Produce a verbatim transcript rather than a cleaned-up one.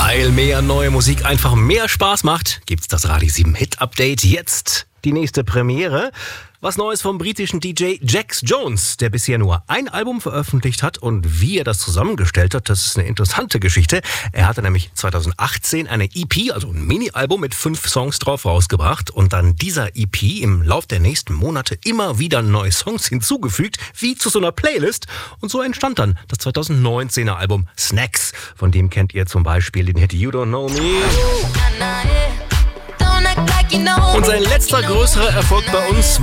Weil mehr neue Musik einfach mehr Spaß macht, gibt's das Radio sieben Hit Update jetzt. Die nächste Premiere. Was Neues vom britischen D J Jax Jones, der bisher nur ein Album veröffentlicht hat, und wie er das zusammengestellt hat, das ist eine interessante Geschichte. Er hatte nämlich zweitausendachtzehn eine E P, also ein Mini-Album mit fünf Songs drauf rausgebracht und dann dieser E P im Lauf der nächsten Monate immer wieder neue Songs hinzugefügt, wie zu so einer Playlist. Und so entstand dann das zweitausendneunzehner Album Snacks. Von dem kennt ihr zum Beispiel den Hit You Don't Know Me. Und sein letzter größerer Erfolg bei uns